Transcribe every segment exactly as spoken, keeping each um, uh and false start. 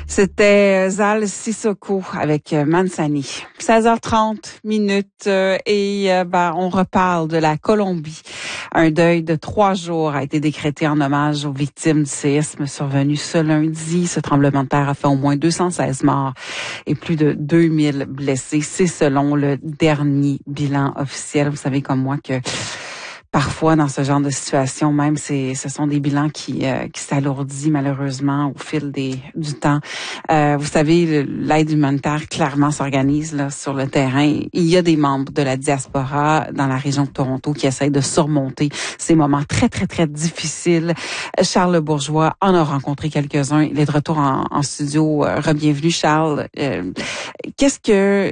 C'était Zal Sissoko avec Mansani. seize heures trente minutes euh, et euh, ben, on reparle de la Colombie. Un deuil de trois jours a été décrété en hommage aux victimes du séisme survenu ce lundi. Ce tremblement de terre a fait au moins deux cent seize morts et plus de deux mille blessés. C'est selon le dernier bilan officiel. Vous savez comme moi que parfois, dans ce genre de situation, même, c'est, ce sont des bilans qui, euh, qui s'alourdissent malheureusement au fil des, du temps. Euh, vous savez, l'aide humanitaire clairement s'organise là sur le terrain. Il y a des membres de la diaspora dans la région de Toronto qui essayent de surmonter ces moments très, très, très difficiles. Charles Bourgeois en a rencontré quelques-uns. Il est de retour en, en studio. Euh, Re-bienvenue, Charles. Euh, qu'est-ce que...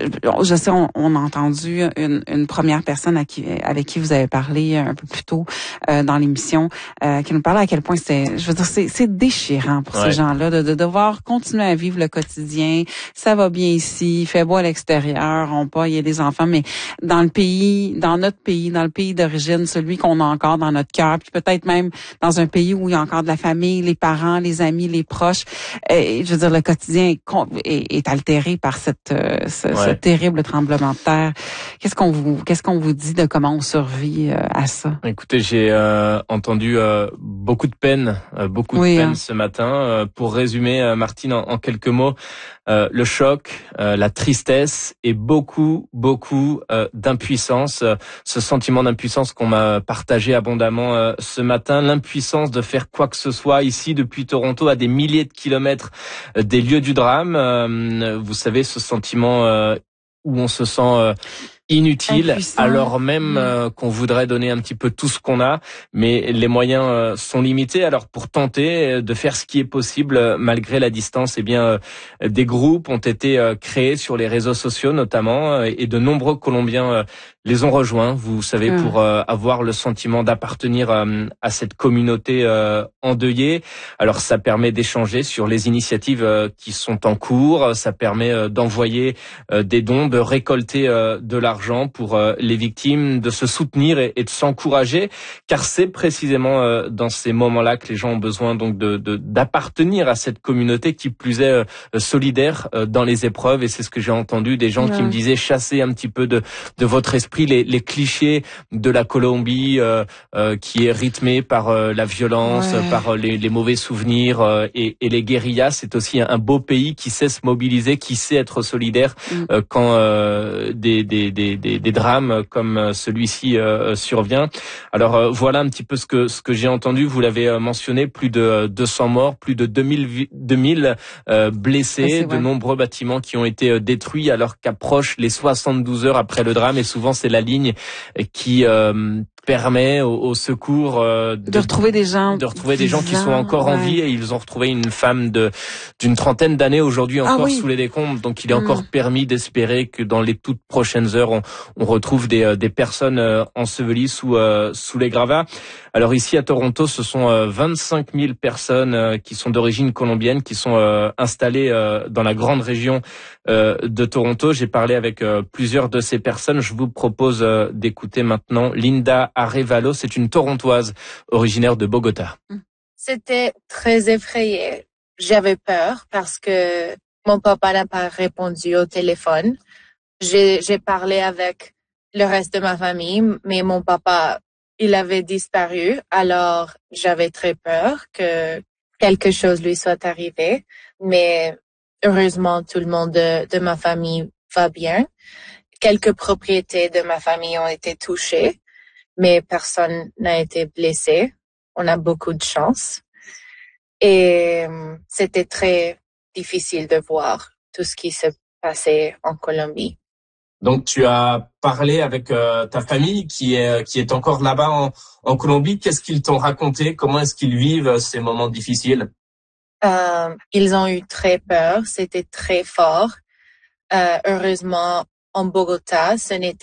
Je sais, on, on a entendu une, une première personne à qui, avec qui vous avez parlé parlé un peu plus tôt euh, dans l'émission, euh, qui nous parlait à quel point c'est, je veux dire, c'est, c'est déchirant pour ouais. ces gens-là de, de devoir continuer à vivre le quotidien. Ça va bien ici, il fait beau à l'extérieur, on pas, il y a des enfants, mais dans le pays, dans notre pays, dans le pays d'origine, celui qu'on a encore dans notre cœur, puis peut-être même dans un pays où il y a encore de la famille, les parents, les amis, les proches. Euh, je veux dire, le quotidien est, est, est altéré par cette, euh, ce, ouais. ce terrible tremblement de terre. Qu'est-ce qu'on vous, qu'est-ce qu'on vous dit de comment on survit à ça? Écoutez, j'ai euh, entendu euh, beaucoup de peine, euh, beaucoup oui, de peine hein. ce matin. Euh, pour résumer, euh, Martine, en, en quelques mots, euh, le choc, euh, la tristesse et beaucoup, beaucoup euh, d'impuissance. Euh, ce sentiment d'impuissance qu'on m'a partagé abondamment euh, ce matin, l'impuissance de faire quoi que ce soit ici depuis Toronto, à des milliers de kilomètres euh, des lieux du drame. Euh, vous savez, ce sentiment euh, où on se sent euh, inutile, impuissant. Alors même euh, qu'on voudrait donner un petit peu tout ce qu'on a, mais les moyens euh, sont limités. Alors pour tenter de faire ce qui est possible euh, malgré la distance, eh bien euh, des groupes ont été euh, créés sur les réseaux sociaux notamment, euh, et de nombreux Colombiens euh, les ont rejoints. Vous savez, mmh. pour euh, avoir le sentiment d'appartenir euh, à cette communauté euh, endeuillée. Alors ça permet d'échanger sur les initiatives euh, qui sont en cours. Ça permet euh, d'envoyer euh, des dons, de récolter euh, de l'argent pour euh, les victimes, de se soutenir et, et de s'encourager, car c'est précisément euh, dans ces moments-là que les gens ont besoin donc de, de d'appartenir à cette communauté, qui plus est euh, solidaire euh, dans les épreuves. Et c'est ce que j'ai entendu des gens ouais. qui me disaient: chassez un petit peu de de votre esprit les, les clichés de la Colombie euh, euh, qui est rythmée par euh, la violence, ouais. par euh, les, les mauvais souvenirs euh, et, et les guérillas. C'est aussi un, un beau pays qui sait se mobiliser, qui sait être solidaire mm. euh, quand euh, des, des Des, des, des drames comme celui-ci euh, survient. Alors euh, voilà un petit peu ce que ce que j'ai entendu. Vous l'avez euh, mentionné, plus de deux cents morts, plus de deux mille euh, blessés, de nombreux bâtiments qui ont été euh, détruits alors qu'approchent les soixante-douze heures après le drame. Et souvent c'est la ligne qui euh, permet aux, aux secours euh, de, de retrouver des gens de retrouver des gens qui sont encore ouais. en vie. Et ils ont retrouvé une femme de d'une trentaine d'années aujourd'hui encore ah, oui. sous les décombres. Donc il est mmh. encore permis d'espérer que dans les toutes prochaines heures on, on retrouve des euh, des personnes euh, ensevelies sous euh, sous les gravats. Alors ici à Toronto, ce sont euh, vingt-cinq mille personnes euh, qui sont d'origine colombienne, qui sont euh, installées euh, dans la grande région euh, de Toronto. J'ai parlé avec euh, plusieurs de ces personnes. Je vous propose euh, d'écouter maintenant Linda Arevalo. C'est une Torontoise originaire de Bogota. C'était très effrayé. J'avais peur parce que mon papa n'a pas répondu au téléphone. J'ai, j'ai parlé avec le reste de ma famille, mais mon papa, il avait disparu. Alors, j'avais très peur que quelque chose lui soit arrivé. Mais heureusement, tout le monde de, de ma famille va bien. Quelques propriétés de ma famille ont été touchées, mais personne n'a été blessé. On a beaucoup de chance. Et c'était très difficile de voir tout ce qui se passait en Colombie. Donc tu as parlé avec euh, ta famille qui est qui est encore là-bas en, en Colombie. Qu'est-ce qu'ils t'ont raconté? Comment est-ce qu'ils vivent ces moments difficiles? Euh, ils ont eu très peur. C'était très fort. Euh, heureusement, en Bogota, ce n'était